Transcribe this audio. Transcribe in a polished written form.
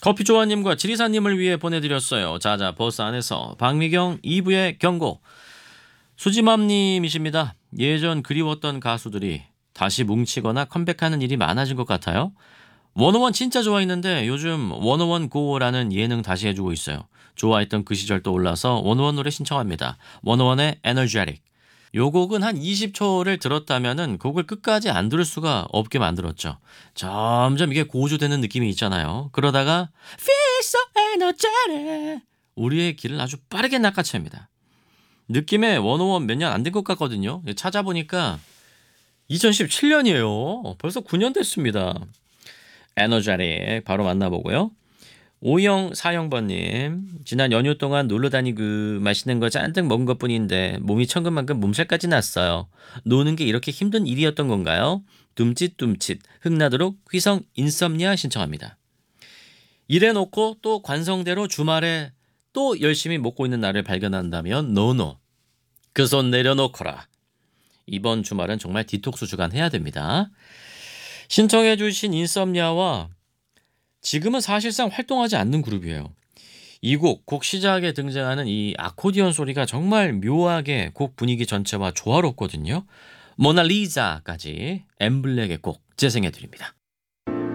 커피조아님과 지리사님을 위해 보내드렸어요. 자자 버스 안에서 박미경 2부의 경고. 수지맘님이십니다. 예전 그리웠던 가수들이 다시 뭉치거나 컴백하는 일이 많아진 것 같아요. 원어원 진짜 좋아했는데 요즘 원어원 고라는 예능 다시 해주고 있어요. 좋아했던 그 시절 떠올라서 원어원 노래 신청합니다. 원어원의 에너제틱. 요 곡은 한 20초를 들었다면은 곡을 끝까지 안 들을 수가 없게 만들었죠. 점점 이게 고조되는 느낌이 있잖아요. 그러다가 Feel so energetic 우리의 길을 아주 빠르게 낚아챕니다. 느낌에 원어원 몇 년 안 된 것 같거든요. 찾아보니까 2017년이에요. 벌써 9년 됐습니다. 에너제틱 바로 만나보고요. 오영 사영번님 지난 연휴 동안 놀러 다니고 맛있는 거 잔뜩 먹은 것뿐인데 몸이 천근만근 몸살까지 났어요. 노는 게 이렇게 힘든 일이었던 건가요? 둠칫둠칫 흥나도록 휘성 인썸니아 신청합니다. 이래놓고 또 관성대로 주말에 또 열심히 먹고 있는 나를 발견한다면 노노 그 손 내려놓거라. 이번 주말은 정말 디톡스 주간 해야 됩니다. 신청해 주신 인썸니아와 지금은 사실상 활동하지 않는 그룹이에요. 이 곡 시작에 등장하는 이 아코디언 소리가 정말 묘하게 곡 분위기 전체와 조화롭거든요. 모나리자까지 엠블랙의 곡 재생해 드립니다.